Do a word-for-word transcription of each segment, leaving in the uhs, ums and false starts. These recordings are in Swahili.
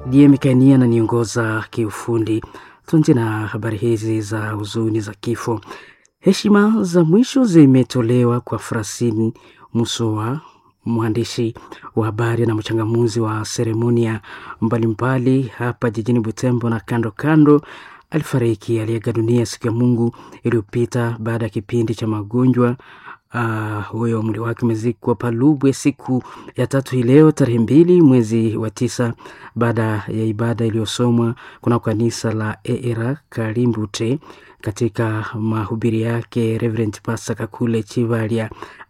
ndiye Mikania na niongoza kiufundi. Tuanze na habari hizi za huzuni za kifo. Heshima za mwisho zimetolewa kwa Francine Musoa, mwandishi wa habari na mchangamuzi wa seremonia mbalimbali hapa jijini Butembo na kando kando. Alifariki, aliaga dunia siku ya Mungu iliyopita baada ya kipindi cha magonjwa. Uh, huyo mwili wake umezikwa Palubwe siku ya tatu hii leo tarehe mbili mwezi wa tisa baada ya ibada iliyosomwa kuna kanisa la E R A Kalimbute. Katika mahubiri yake Reverend Pastor Kakule Chivalia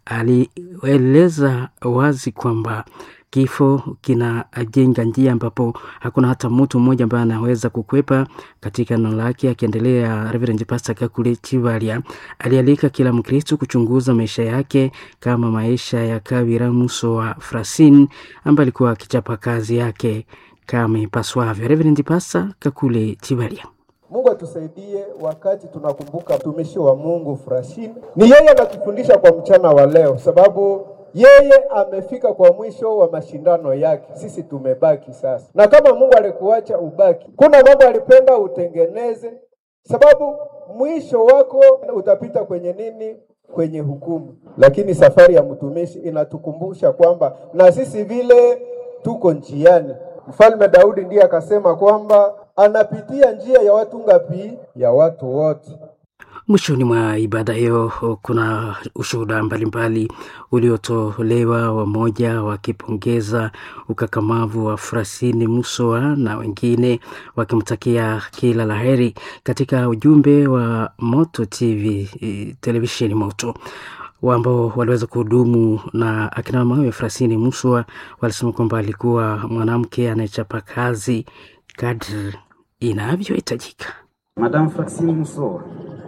alieleza wazi kwamba kifo kinajenga njia ambapo hakuna hata mtu mmoja ambaye anaweza kukwepa. Katika neno lake akiendelea, Reverend Pastor Kakule Chivalia alialika kila Mkristo kuchunguza maisha yake kama maisha ya Kabira Musoa Francine ambaye alikuwa akichapa kazi yake kama ipaswavyo. Reverend Pastor Kakule Chivalia: Mungu atusaidie wakati tunakumbuka mtumishi wa Mungu Francine. Ni yeye anatufundisha kwa mchana wa leo, sababu yeye amefika kwa mwisho wa mashindano yake. Sisi tumebaki sasa. Na kama Mungu alikuacha ubaki, kuna mambo alipenda utengeneze, sababu mwisho wako utapita kwenye nini? Kwenye hukumu. Lakini safari ya mtumishi inatukumbusha kwamba na sisi vile tuko njiani. Mfalme Daudi ndiye akasema kwamba anapitia njia ya watu ngapi? Ya watu wote. Mwishoni mwa ibada hiyo kuna ushuhuda mbalimbali uliotolewa, wamoja wakipongeza ukakamavu wa Francine Musoa na wengine wakimtakia kila laheri. Katika ujumbe wa Moto T V, televisheni Moto, ambao waliweza kuhudumu na akina mama wa Francine Musoa walisema kwamba alikuwa mwanamke anayechapa kazi kadri inavyohitajika. Madam Francine Musoa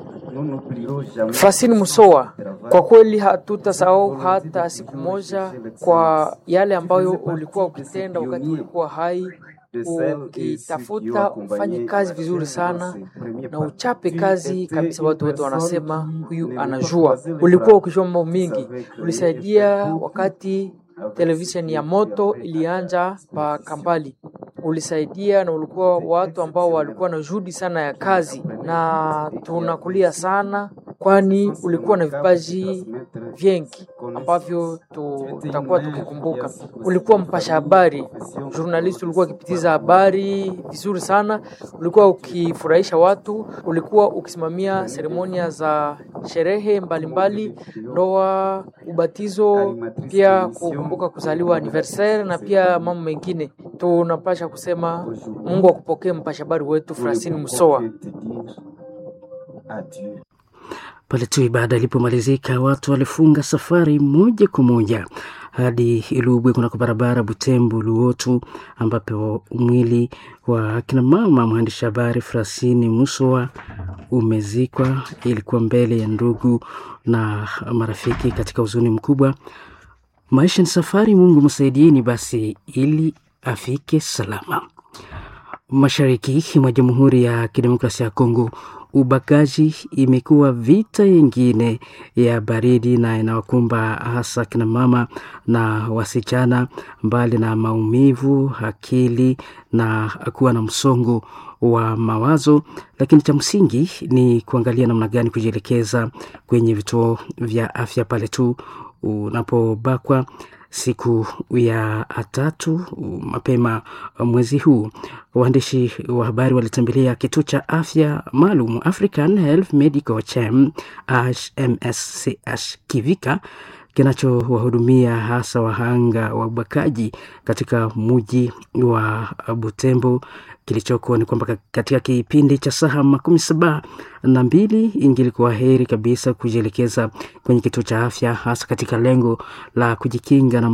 Francine Musoa, kwa kweli hatutasahau hata siku moja kwa yale ambayo ulikuwa ukitenda wakati ulikuwa hai, ukitafuta ufanye kazi vizuri sana na uchape kazi kabisa. Watu wote wanasema huyu anajua. Ulikuwa ukijua mambo mingi, ulisaidia wakati television ya Moto ilianja pa Kambali. Ulisaidia na ulikuwa watu ambao walikuwa na juhudi sana ya kazi, na tunakulia sana kwani ulikuwa na vipaji vingi ambavyo tutakuwa tukikumbuka. Ulikuwa mpasha habari, journalist, ulikuwa ukipitiza habari vizuri sana, ulikuwa ukifurahisha watu, ulikuwa ukisimamia seremonia za sherehe mbalimbali, ndoa, ubatizo, pia kukumbuka kuzaliwa anniversaire na pia mambo mengine. Tunapasha kusema Mungu akupokee mpasha habari wetu Francine Musoa. Pale tu ibada ilipomalizika, watu walifunga safari moja kwa moja hadi Ilubwe kuna barabara Butembo Luotu, ambapo mwili wa kina mama mwandishi habari Francine Musoa umezikwa. Ilikuwa mbele ya ndugu na marafiki katika huzuni mkubwa. Maisha ni safari, Mungu msaidieni basi ili afike salama. Mashariki mwa Jamhuri ya Kidemokrasia ya Kongo, ubakaji imekuwa vita nyingine ya baridi na inawakumba hasa kina mama na wasichana. Mbali na maumivu, akili na kuwa na msongo wa mawazo, lakini cha msingi ni kuangalia namna gani kujielekeza kwenye vituo vya afya pale tu unapobakwa. Siku ya tatu mapema mwezi huu, waandishi wa habari walitembelea kituo cha afya maalum African Health Medical Chem M S C H Kivika kinachowahudumia hasa wahanga wa ubakaji katika mji wa Butembo. Kilichoko ni kwamba katika kipindi cha saa makumi saba na mbili ingilikuwa heri kabisa kujielekeza kwenye kituo cha afya, hasa katika lengo la kujikinga na